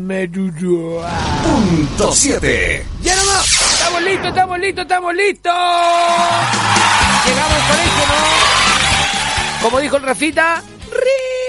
Punto 7. ¡Ya nomás! ¡Estamos listos! Llegamos con esto, ¿no? Como dijo el Rafita, ¡ri!